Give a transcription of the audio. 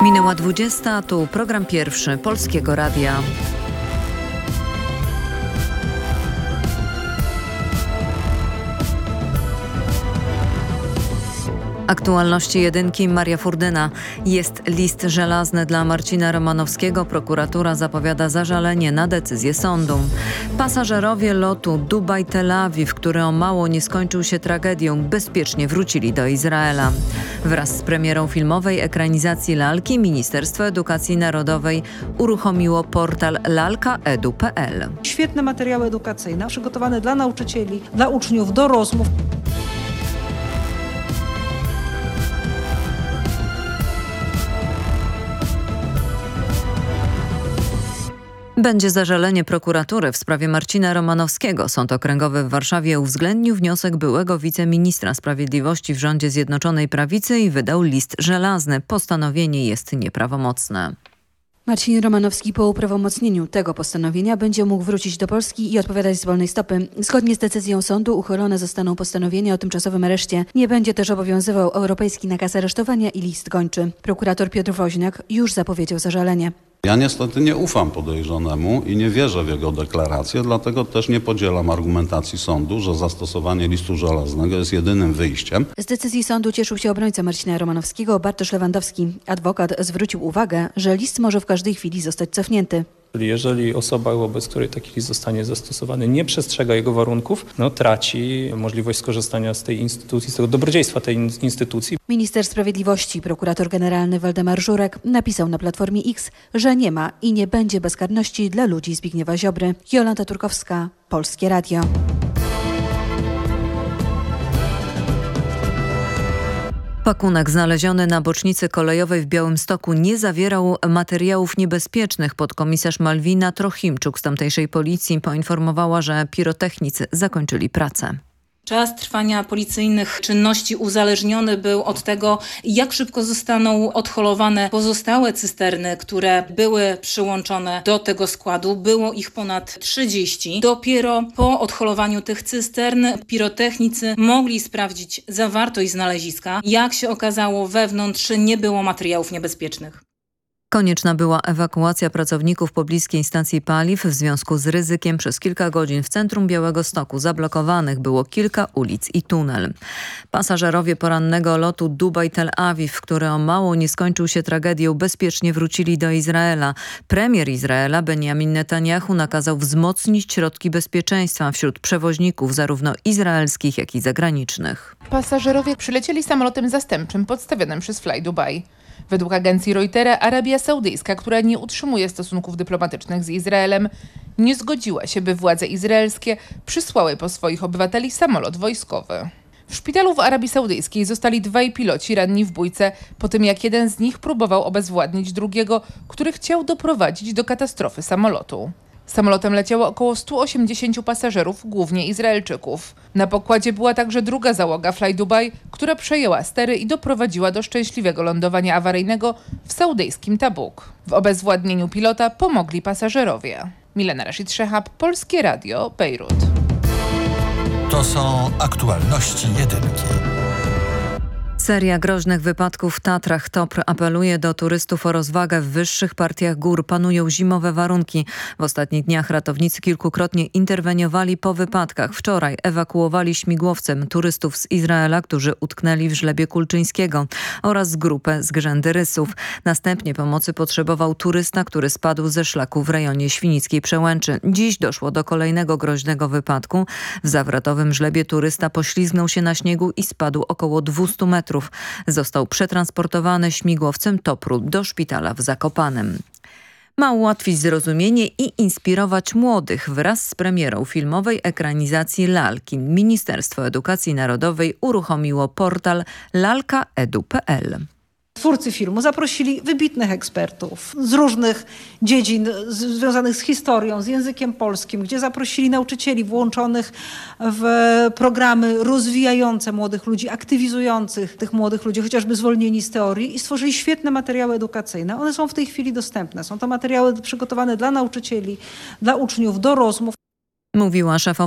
Minęła 20, tu program pierwszy Polskiego Radia. Aktualności jedynki, Maria Furdyna. Jest list żelazny dla Marcina Romanowskiego. Prokuratura zapowiada zażalenie na decyzję sądu. Pasażerowie lotu Dubaj-Tel Awiw, który o mało nie skończył się tragedią, bezpiecznie wrócili do Izraela. Wraz z premierą filmowej ekranizacji lalki Ministerstwo Edukacji Narodowej uruchomiło portal lalkaedu.pl. Świetne materiały edukacyjne przygotowane dla nauczycieli, dla uczniów do rozmów. Będzie zażalenie prokuratury w sprawie Marcina Romanowskiego. Sąd Okręgowy w Warszawie uwzględnił wniosek byłego wiceministra sprawiedliwości w rządzie Zjednoczonej Prawicy i wydał list żelazny. Postanowienie jest nieprawomocne. Marcin Romanowski po uprawomocnieniu tego postanowienia będzie mógł wrócić do Polski i odpowiadać z wolnej stopy. Zgodnie z decyzją sądu uchylone zostaną postanowienia o tymczasowym areszcie. Nie będzie też obowiązywał europejski nakaz aresztowania i list gończy. Prokurator Piotr Woźniak już zapowiedział zażalenie. Ja niestety nie ufam podejrzanemu i nie wierzę w jego deklarację, dlatego też nie podzielam argumentacji sądu, że zastosowanie listu żelaznego jest jedynym wyjściem. Z decyzji sądu cieszył się obrońca Marcina Romanowskiego, Bartosz Lewandowski. Adwokat zwrócił uwagę, że list może w każdej chwili zostać cofnięty. Jeżeli osoba, wobec której taki list zostanie zastosowany, nie przestrzega jego warunków, traci możliwość skorzystania z tej instytucji, z tego dobrodziejstwa tej instytucji. Minister Sprawiedliwości, prokurator generalny Waldemar Żurek napisał na Platformie X, że nie ma i nie będzie bezkarności dla ludzi Zbigniewa Ziobry. Jolanta Turkowska, Polskie Radio. Pakunek znaleziony na bocznicy kolejowej w Białymstoku nie zawierał materiałów niebezpiecznych. Podkomisarz Malwina Trochimczuk z tamtejszej policji poinformowała, że pirotechnicy zakończyli pracę. Czas trwania policyjnych czynności uzależniony był od tego, jak szybko zostaną odholowane pozostałe cysterny, które były przyłączone do tego składu. Było ich ponad 30. Dopiero po odholowaniu tych cystern pirotechnicy mogli sprawdzić zawartość znaleziska. Jak się okazało, wewnątrz nie było materiałów niebezpiecznych. Konieczna była ewakuacja pracowników pobliskiej stacji paliw w związku z ryzykiem. Przez kilka godzin w centrum Białegostoku zablokowanych było kilka ulic i tunel. Pasażerowie porannego lotu Dubaj-Tel Awiw, który o mało nie skończył się tragedią, bezpiecznie wrócili do Izraela. Premier Izraela Benjamin Netanyahu nakazał wzmocnić środki bezpieczeństwa wśród przewoźników zarówno izraelskich, jak i zagranicznych. Pasażerowie przylecieli samolotem zastępczym podstawionym przez Fly Dubai. Według agencji Reutera Arabia Saudyjska, która nie utrzymuje stosunków dyplomatycznych z Izraelem, nie zgodziła się, by władze izraelskie przysłały po swoich obywateli samolot wojskowy. W szpitalu w Arabii Saudyjskiej zostali 2 piloci ranni w bójce po tym, jak jeden z nich próbował obezwładnić drugiego, który chciał doprowadzić do katastrofy samolotu. Samolotem leciało około 180 pasażerów, głównie Izraelczyków. Na pokładzie była także druga załoga Fly Dubai, która przejęła stery i doprowadziła do szczęśliwego lądowania awaryjnego w saudyjskim Tabuk. W obezwładnieniu pilota pomogli pasażerowie. Milena Rashid Szehab, Polskie Radio, Bejrut. To są aktualności jedynki. Seria groźnych wypadków w Tatrach. TOPR apeluje do turystów o rozwagę. W wyższych partiach gór panują zimowe warunki. W ostatnich dniach ratownicy kilkukrotnie interweniowali po wypadkach. Wczoraj ewakuowali śmigłowcem turystów z Izraela, którzy utknęli w żlebie Kulczyńskiego, oraz grupę z Grzędy Rysów. Następnie pomocy potrzebował turysta, który spadł ze szlaku w rejonie Świnickiej Przełęczy. Dziś doszło do kolejnego groźnego wypadku. W zawrotowym żlebie turysta poślizgnął się na śniegu i spadł około 200 metrów. Został przetransportowany śmigłowcem TOPR-u do szpitala w Zakopanem. Ma ułatwić zrozumienie i inspirować młodych. Wraz z premierą filmowej ekranizacji lalki Ministerstwo Edukacji Narodowej uruchomiło portal lalkaedu.pl. Twórcy filmu zaprosili wybitnych ekspertów z różnych dziedzin związanych z historią, z językiem polskim, gdzie zaprosili nauczycieli włączonych w programy rozwijające młodych ludzi, aktywizujących tych młodych ludzi, chociażby zwolnieni z teorii, i stworzyli świetne materiały edukacyjne. One są w tej chwili dostępne. Są to materiały przygotowane dla nauczycieli, dla uczniów, do rozmów. Mówiła szefowa